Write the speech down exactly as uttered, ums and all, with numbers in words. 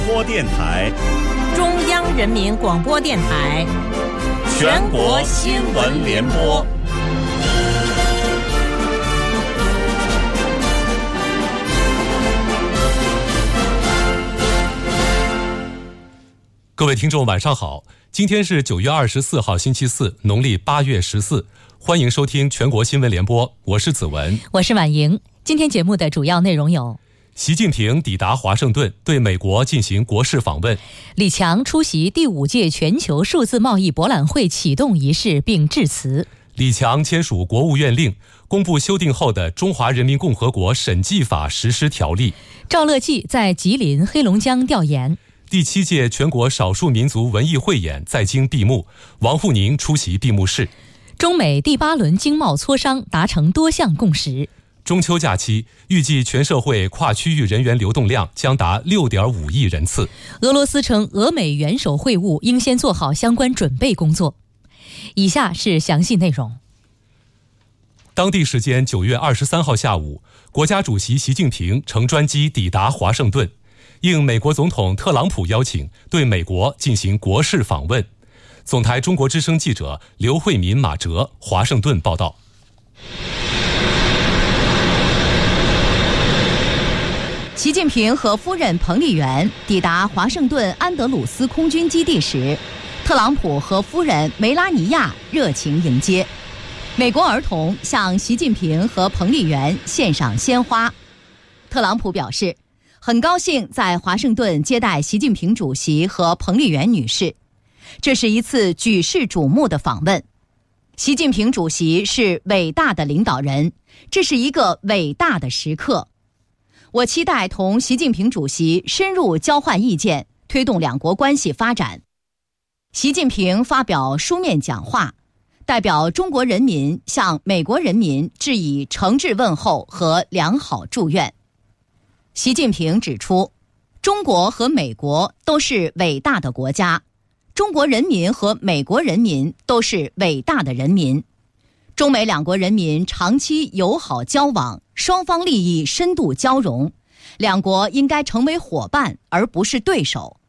播电台， 中央人民广播电台， 全国新闻联播。 各位听众晚上好，今天是九月二十四号星期四，农历八月十四，欢迎收听全国新闻联播，我是子文， 我是婉莹。今天节目的主要内容有： 习近平抵达华盛顿，对美国进行国事访问； 李强出席第五届全球数字贸易博览会启动仪式并致辞； 李强签署国务院令，公布修订后的《中华人民共和国审计法实施条例》； 赵乐际在吉林、黑龙江调研； 第七届全国少数民族文艺汇演在京闭幕，王沪宁出席闭幕式； 中美第八轮经贸磋商达成多项共识； 中秋假期预计全社会跨区域人员流动量将达 六点五亿人次。 俄罗斯称俄美元首会晤应先做好相关准备工作。以下是详细内容。 当地时间九月二十三号下午，国家主席习近平乘专机抵达华盛顿，应美国总统特朗普邀请，对美国进行国事访问。总台中国之声记者刘慧民、马哲华盛顿报道。 习近平和夫人彭丽媛抵达华盛顿安德鲁斯空军基地时，特朗普和夫人梅拉尼亚热情迎接。美国儿童向习近平和彭丽媛献上鲜花。特朗普表示，很高兴在华盛顿接待习近平主席和彭丽媛女士，这是一次举世瞩目的访问。习近平主席是伟大的领导人，这是一个伟大的时刻。我期待同习近平主席深入交换意见，推动两国关系发展。习近平发表书面讲话，代表中国人民向美国人民致以诚挚问候和良好祝愿。习近平指出，中国和美国都是伟大的国家，中国人民和美国人民都是伟大的人民。中美两国人民长期友好交往，双方利益深度交融，两国应该成为伙伴而不是对手。